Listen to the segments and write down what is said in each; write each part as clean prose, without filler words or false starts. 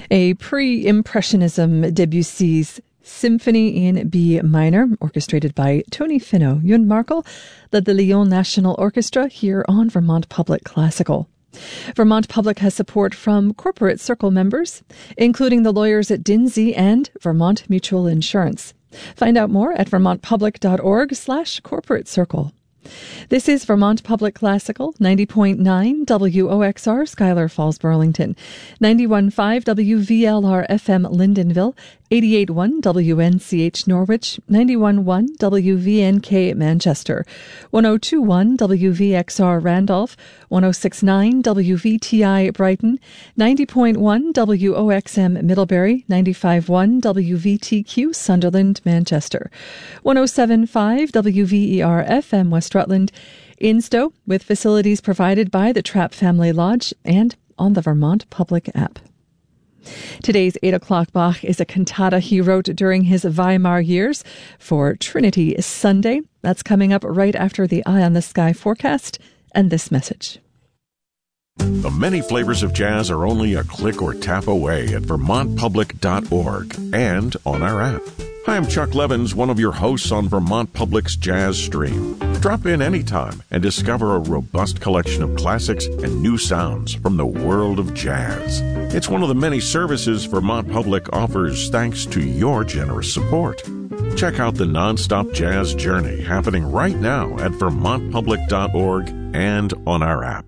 A pre-impressionism Debussy's Symphony in B minor, orchestrated by Tony Finau. Yun Markel led the Lyon National Orchestra here on Vermont Public Classical. Vermont Public has support from Corporate Circle members, including the lawyers at Dinsey and Vermont Mutual Insurance. Find out more at vermontpublic.org/corporate circle. This is Vermont Public Classical, 90.9 WOXR, Schuyler Falls, Burlington, 91.5 WVLR FM, Lyndonville, 88.1 WNCH, Norwich, 91.1 WVNK, Manchester, 102.1 WVXR, Randolph, 106.9 WVTI, Brighton, 90.1 WOXM, Middlebury, 95.1 WVTQ, Sunderland, Manchester, 107.5 WVER FM, West Rutland, in Stowe, with facilities provided by the Trapp Family Lodge and on the Vermont Public app. Today's 8 o'clock Bach is a cantata he wrote during his Weimar years for Trinity Sunday. That's coming up right after the Eye on the Sky forecast and this message. The many flavors of jazz are only a click or tap away at vermontpublic.org and on our app. Hi, I'm Chuck Levins, one of your hosts on Vermont Public's Jazz Stream. Drop in anytime and discover a robust collection of classics and new sounds from the world of jazz. It's one of the many services Vermont Public offers thanks to your generous support. Check out the nonstop jazz journey happening right now at vermontpublic.org and on our app.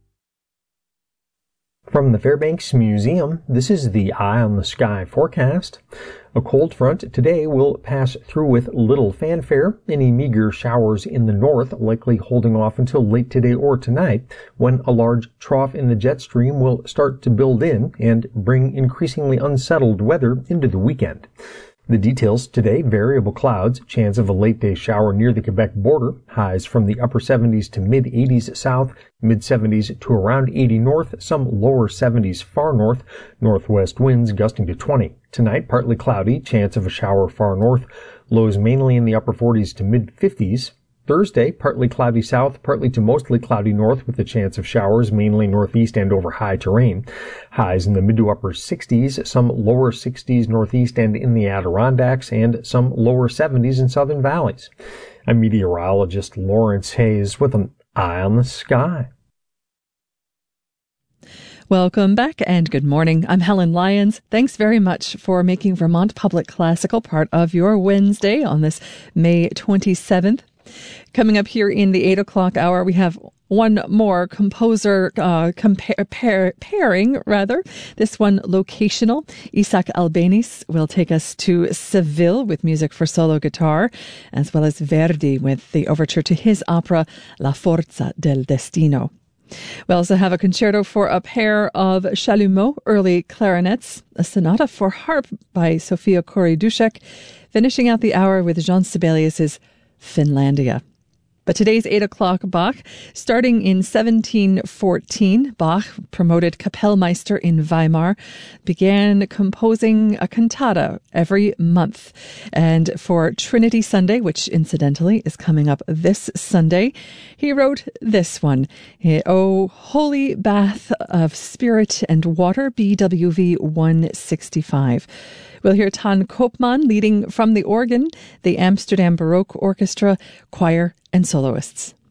From the Fairbanks Museum, this is the Eye on the Sky forecast. A cold front today will pass through with little fanfare. Any meager showers in the north likely holding off until late today or tonight, when a large trough in the jet stream will start to build in and bring increasingly unsettled weather into the weekend. The details today: variable clouds, chance of a late day shower near the Quebec border, highs from the upper 70s to mid 80s south, mid 70s to around 80 north, some lower 70s far north, northwest winds gusting to 20. Tonight, partly cloudy, chance of a shower far north, lows mainly in the upper 40s to mid 50s. Thursday, partly cloudy south, partly to mostly cloudy north with a chance of showers, mainly northeast and over high terrain. Highs in the mid to upper 60s, some lower 60s northeast and in the Adirondacks, and some lower 70s in southern valleys. I'm meteorologist Lawrence Hayes with an Eye on the Sky. Welcome back and good morning. I'm Helen Lyons. Thanks very much for making Vermont Public Classical part of your Wednesday on this May 27th. Coming up here in the 8 o'clock hour, we have one more composer pairing. This one locational. Isaac Albéniz will take us to Seville with music for solo guitar, as well as Verdi with the overture to his opera La Forza del Destino. We also have a concerto for a pair of Chalumeau early clarinets, a sonata for harp by Sofia Kori-Duszek, finishing out the hour with Jean Sibelius's Finlandia. But today's 8 o'clock Bach, starting in 1714, Bach, promoted Kapellmeister in Weimar, began composing a cantata every month. And for Trinity Sunday, which incidentally is coming up this Sunday, he wrote this one, O Holy Bath of Spirit and Water, BWV 165. We'll hear Tan Koopman leading from the organ, the Amsterdam Baroque Orchestra, choir, and soloists.